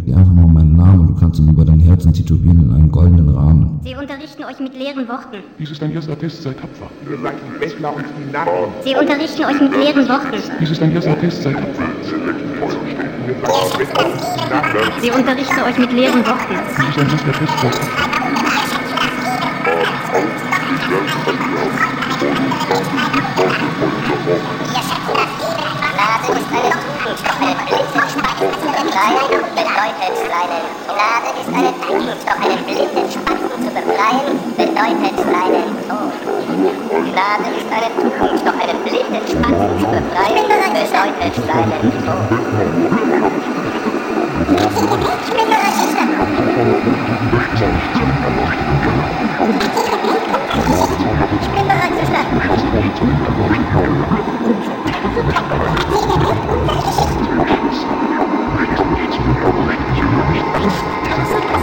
Merk dir einfach mal meinen Namen und du kannst ihn über dein Herzen tätowieren in einen goldenen Rahmen. Sie unterrichten euch mit leeren Worten. Dies ist ein erster Test, sei tapfer. Ihr seid die Bettler und die Narren. Sie unterrichten euch mit leeren Worten. Dies ist ein erster Test, sei tapfer. Ihr seid die Bettler und die Narren. Sie unterrichten euch mit leeren Worten. Dies ist ein erster Test, sei tapfer. Gnade ist eine Tugend, doch einen blinden Spatzen zu befreien, bedeutet seinen. Gnade ist eine Tugend, doch einen blinden Spatzen zu befreien, bedeutet seinen Tod. Gnade ist eine Tugend, doch einen blinden Spatzen zu befreien, bedeutet seinen Tod. Ich bin der Rassista. Ich bin bereit zu starten.